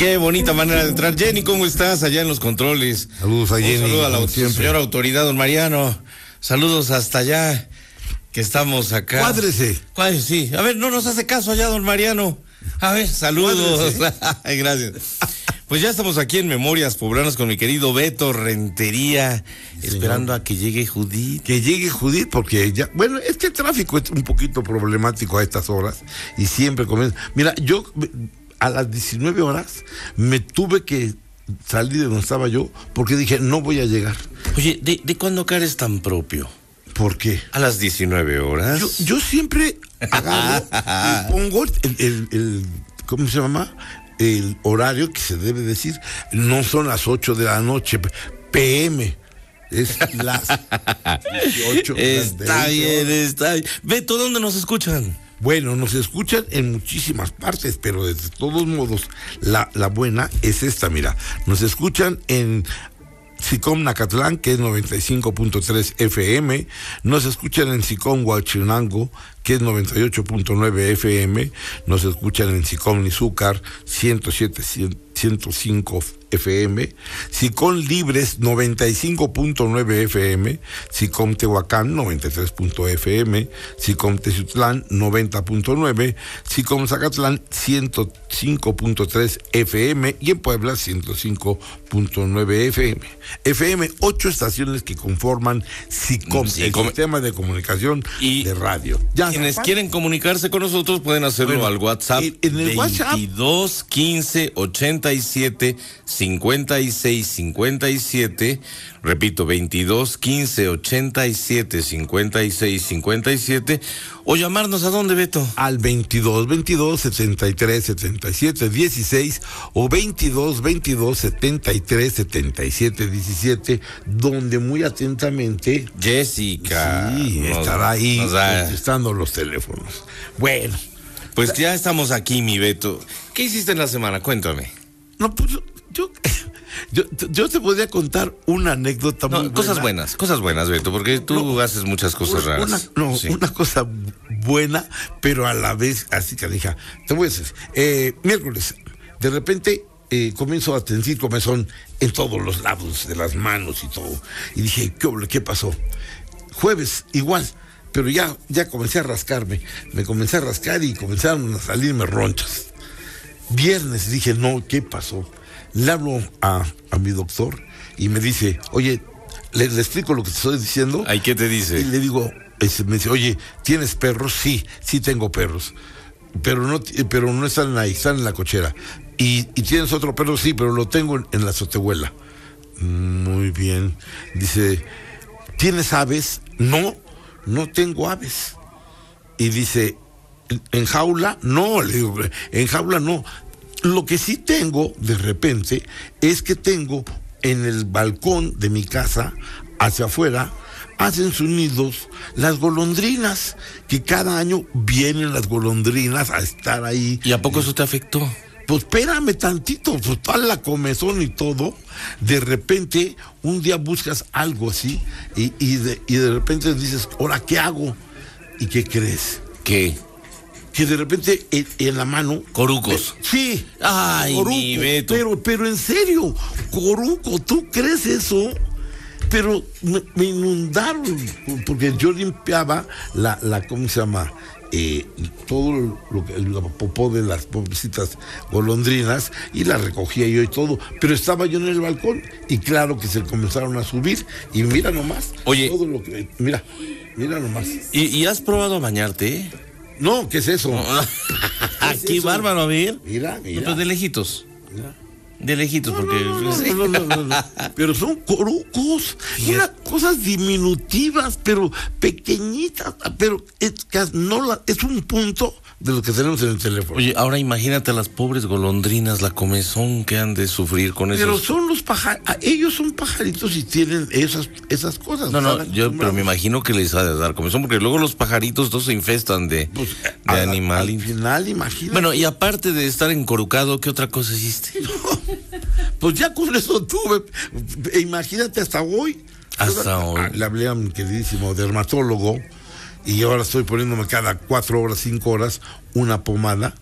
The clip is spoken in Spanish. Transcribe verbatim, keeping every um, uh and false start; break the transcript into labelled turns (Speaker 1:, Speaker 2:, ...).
Speaker 1: Qué bonita manera de entrar. Jenny, ¿cómo estás allá en los controles?
Speaker 2: Saludos a Jenny.
Speaker 1: Un saludo a la señora autoridad, don Mariano. Saludos hasta allá, que estamos acá.
Speaker 2: Cuádrese.
Speaker 1: Cuádrese, sí. A ver, no nos hace caso allá, don Mariano. A ver, saludos. Gracias. Pues ya estamos aquí en Memorias Poblanas con mi querido Beto Rentería, sí, esperando señor. a que llegue Judith.
Speaker 2: Que llegue Judith, porque ya, bueno, es que el tráfico es un poquito problemático a estas horas y siempre comienza. Mira, yo a las diecinueve horas me tuve que salir de donde estaba yo porque dije, no voy a llegar.
Speaker 1: Oye, ¿de, de cuándo acá eres tan propio?
Speaker 2: ¿Por qué?
Speaker 1: A las diecinueve horas.
Speaker 2: Yo, yo siempre agarro y pongo el, el, el, ¿cómo se llama? El horario que se debe decir. No son las ocho de la noche, P M. Es las dieciocho.
Speaker 1: Está bien, está bien. Beto, ¿dónde nos escuchan?
Speaker 2: Bueno, nos escuchan en muchísimas partes, pero de todos modos, la, la buena es esta, mira. Nos escuchan en SICOM Nacatlán, que es noventa y cinco punto tres F M, nos escuchan en SICOM Huachinango, que es noventa y ocho punto nueve F M, nos escuchan en SICOM Izúcar, ciento siete, ciento cinco F M, SICOM Libres, noventa y cinco punto nueve F M, SICOM Tehuacán, noventa y tres punto F M, SICOM Teciutlán, noventa punto nueve, SICOM Zacatlán, ciento cinco punto tres F M y en Puebla, ciento cinco punto nueve F M. F M, ocho estaciones que conforman SICOM,
Speaker 1: sí,
Speaker 2: el
Speaker 1: com-
Speaker 2: sistema de comunicación y de radio.
Speaker 1: Ya, quienes quieren comunicarse con nosotros pueden hacerlo bueno, al WhatsApp.
Speaker 2: En, en el
Speaker 1: veintidós quince ochenta y siete cincuenta y seis cincuenta y siete. Repito, veintidós quince ochenta y siete cincuenta y seis cincuenta y siete. O llamarnos, ¿a dónde, Beto?
Speaker 2: Al veintidós veintidós setenta y tres setenta y siete dieciséis o veintidós veintidós setenta y tres setenta y siete diecisiete, donde muy atentamente
Speaker 1: Jessica
Speaker 2: sí,
Speaker 1: nos,
Speaker 2: estará ahí
Speaker 1: nos da...
Speaker 2: contestando los teléfonos. Bueno,
Speaker 1: pues ya estamos aquí, mi Beto. ¿Qué hiciste en la semana? Cuéntame.
Speaker 2: No, pues yo, yo, yo te podría contar una anécdota
Speaker 1: no,
Speaker 2: muy buena.
Speaker 1: Cosas buenas, cosas buenas, Beto, porque tú no, haces muchas cosas
Speaker 2: una,
Speaker 1: raras.
Speaker 2: No,
Speaker 1: sí.
Speaker 2: una cosa buena, pero a la vez así que dije, te voy a decir, eh, miércoles, de repente eh, comienzo a sentir comezón en todos los lados de las manos y todo. Y dije, ¿qué, qué pasó? Jueves, igual. Pero ya, ya comencé a rascarme, me comencé a rascar y comenzaron a salirme ronchas. Viernes dije, no, ¿qué pasó? Le hablo a, a mi doctor y me dice, oye, le, le explico lo que te estoy diciendo.
Speaker 1: ¿Ay, qué te dice?
Speaker 2: Y le digo, ese, me dice, oye, ¿tienes perros? Sí, sí tengo perros, pero no, pero no están ahí, están en la cochera. ¿Y, y tienes otro perro? Sí, pero lo tengo en, en la azotehuela. Muy bien. Dice, ¿tienes aves? No. No tengo aves. Y dice, ¿en jaula? No, le digo, en jaula no. Lo que sí tengo, de repente, es que tengo en el balcón de mi casa, hacia afuera, hacen sus nidos las golondrinas, que cada año vienen las golondrinas a estar ahí.
Speaker 1: ¿Y a poco eso te afectó?
Speaker 2: Pues espérame tantito, pues toda la comezón y todo, de repente un día buscas algo así y, y, de, y de repente dices, ¿ahora qué hago? ¿Y qué crees?
Speaker 1: ¿Qué?
Speaker 2: Que de repente en, en la mano...
Speaker 1: Corucos.
Speaker 2: Eh, sí.
Speaker 1: Ay,
Speaker 2: coruco,
Speaker 1: mi Beto.
Speaker 2: Pero, pero en serio, coruco, ¿tú crees eso? Pero me, me inundaron, porque yo limpiaba la, la ¿cómo se llama? Eh, todo lo que el popó de las pobrecitas golondrinas y la recogía yo y todo, pero estaba yo en el balcón y claro que se comenzaron a subir y mira nomás.
Speaker 1: Oye,
Speaker 2: todo lo que, mira, mira nomás.
Speaker 1: ¿Y, y has probado a bañarte?
Speaker 2: No, ¿qué es eso?
Speaker 1: No. Aquí
Speaker 2: eso?
Speaker 1: Bárbaro, a ver.
Speaker 2: Mira, mira.
Speaker 1: No, pero de lejitos.
Speaker 2: Mira.
Speaker 1: De lejitos, porque...
Speaker 2: No, no, no, no, no, no. Pero son corucos, unas cosas diminutivas, pero pequeñitas, pero es, no la, es un punto de lo que tenemos en el teléfono.
Speaker 1: Oye, ahora imagínate a las pobres golondrinas, la comezón que han de sufrir con eso.
Speaker 2: Pero son los pajaritos, ellos son pajaritos y tienen esas, esas cosas.
Speaker 1: No, no, yo pero me imagino que les ha de dar comezón, porque luego los pajaritos todos se infestan de, pues, de
Speaker 2: a,
Speaker 1: animal.
Speaker 2: Al final, imagínate.
Speaker 1: Bueno, y aparte de estar encorucado, ¿qué otra cosa hiciste?
Speaker 2: Pues ya con eso tuve, imagínate hasta hoy.
Speaker 1: Hasta hoy.
Speaker 2: Le hablé a mi queridísimo dermatólogo y ahora estoy poniéndome cada cuatro horas, cinco horas una pomada